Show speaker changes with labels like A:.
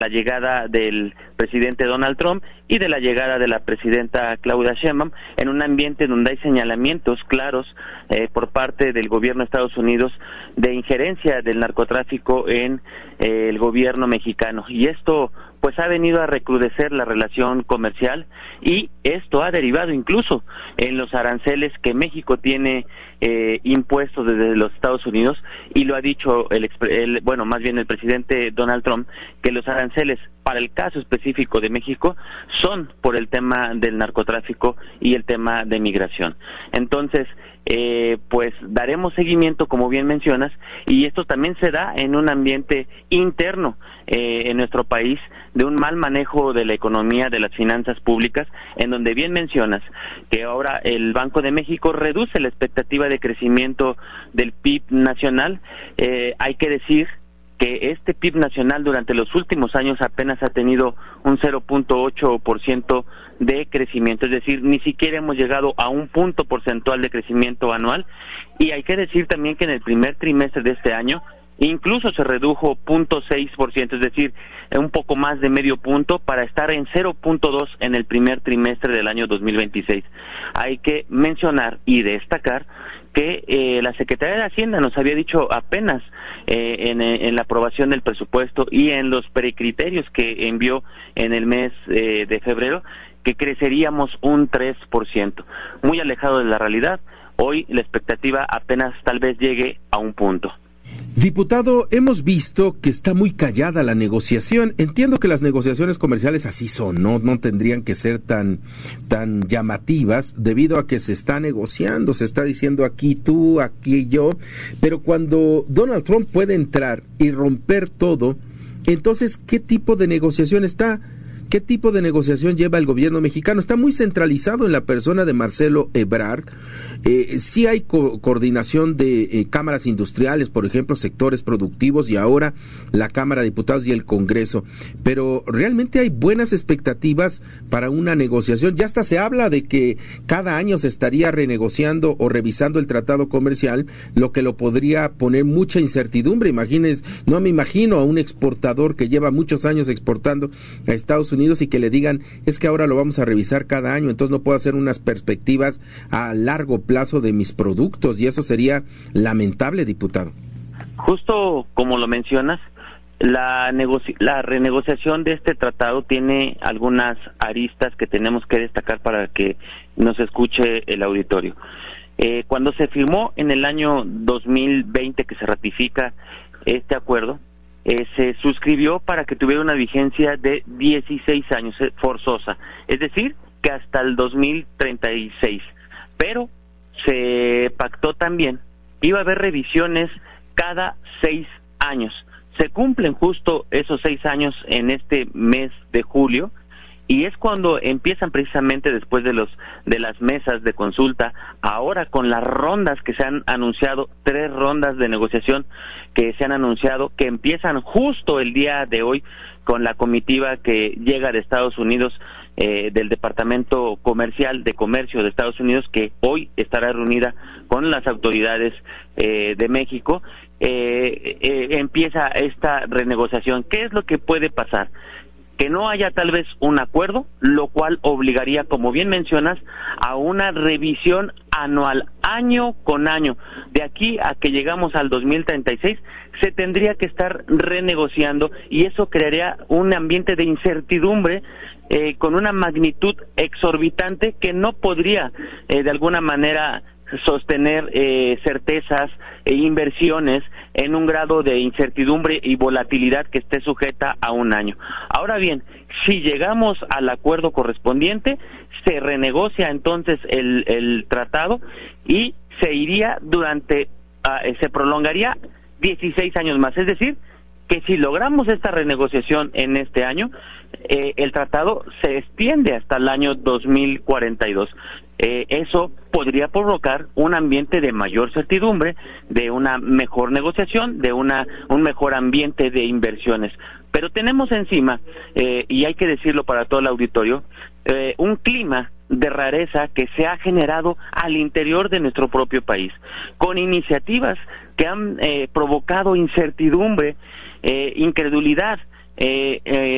A: la llegada del presidente Donald Trump y de la llegada de la presidenta Claudia Sheinbaum en un ambiente donde hay señalamientos claros por parte del gobierno de Estados Unidos de injerencia del narcotráfico en el gobierno mexicano. Y esto pues ha venido a recrudecer la relación comercial y esto ha derivado incluso en los aranceles que México tiene impuestos desde los Estados Unidos, y lo ha dicho el presidente Donald Trump, que los aranceles para el caso específico de México son por el tema del narcotráfico y el tema de migración. Entonces, pues daremos seguimiento, como bien mencionas, y esto también se da en un ambiente interno en nuestro país de un mal manejo de la economía, de las finanzas públicas, en donde bien mencionas que ahora el Banco de México reduce la expectativa de crecimiento del PIB nacional. Hay que decir que este PIB nacional durante los últimos años apenas ha tenido un 0.8% de crecimiento, es decir, ni siquiera hemos llegado a un punto porcentual de crecimiento anual, y hay que decir también que en el primer trimestre de este año incluso se redujo 0.6%, es decir, un poco más de medio punto para estar en 0.2 en el primer trimestre del año 2026. Hay que mencionar y destacar que la Secretaría de Hacienda nos había dicho apenas en la aprobación del presupuesto y en los precriterios que envió en el mes de febrero, que creceríamos un 3%, muy alejado de la realidad. Hoy la expectativa apenas tal vez llegue a un punto.
B: Diputado, hemos visto que está muy callada la negociación. Entiendo que las negociaciones comerciales así son, no tendrían que ser tan llamativas, debido a que se está negociando, se está diciendo aquí tú, aquí yo, pero cuando Donald Trump puede entrar y romper todo, entonces, ¿qué tipo de negociación está? ¿Qué tipo de negociación lleva el gobierno mexicano? Está muy centralizado en la persona de Marcelo Ebrard. Sí hay coordinación de cámaras industriales, por ejemplo, sectores productivos, y ahora la Cámara de Diputados y el Congreso. Pero realmente hay buenas expectativas para una negociación. Ya hasta se habla de que cada año se estaría renegociando o revisando el tratado comercial, lo que lo podría poner mucha incertidumbre. Imagínense, no me imagino a un exportador que lleva muchos años exportando a Estados Unidos y que le digan, es que ahora lo vamos a revisar cada año, entonces no puedo hacer unas perspectivas a largo plazo de mis productos, y eso sería lamentable, diputado.
A: Justo como lo mencionas, la renegociación de este tratado tiene algunas aristas que tenemos que destacar para que nos escuche el auditorio. Cuando se firmó en el año 2020 que se ratifica este acuerdo, se suscribió para que tuviera una vigencia de 16 años forzosa, es decir, que hasta el 2036, pero se pactó también que iba a haber revisiones cada 6 años. Se cumplen justo esos 6 años en este mes de julio, y es cuando empiezan precisamente después de las mesas de consulta, ahora con las rondas que se han anunciado, 3 rondas de negociación que se han anunciado, que empiezan justo el día de hoy con la comitiva que llega de Estados Unidos, del Departamento Comercial de Comercio de Estados Unidos, que hoy estará reunida con las autoridades de México. Empieza esta renegociación. ¿Qué es lo que puede pasar? Que no haya tal vez un acuerdo, lo cual obligaría, como bien mencionas, a una revisión anual, año con año. De aquí a que llegamos al 2036, se tendría que estar renegociando, y eso crearía un ambiente de incertidumbre con una magnitud exorbitante que no podría de alguna manera sostener certezas e inversiones en un grado de incertidumbre y volatilidad que esté sujeta a un año. Ahora bien, si llegamos al acuerdo correspondiente, se renegocia entonces el tratado y se iría se prolongaría 16 años más, es decir, que si logramos esta renegociación en este año, el tratado se extiende hasta el año 2042. Eso podría provocar un ambiente de mayor certidumbre, de una mejor negociación, de un mejor ambiente de inversiones. Pero tenemos encima, y hay que decirlo para todo el auditorio, un clima de rareza que se ha generado al interior de nuestro propio país, con iniciativas que han provocado incertidumbre, incredulidad,